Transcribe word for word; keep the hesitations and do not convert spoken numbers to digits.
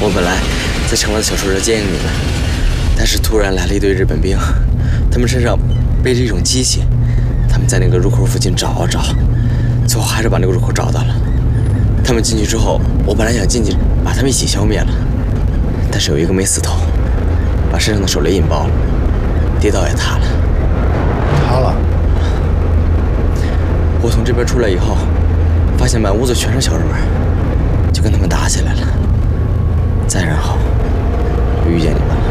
我本来在城外的小树林接应你们，但是突然来了一队日本兵，他们身上背着一种机器，他们在那个入口附近找啊找，最后还是把那个入口找到了。他们进去之后，我本来想进去把他们一起消灭了，但是有一个没死透，把身上的手雷引爆了，地道也塌了。 塌了。 我从这边出来以后，发现满屋子全是小日本，就跟他们打起来了。再然后，我遇见你们了。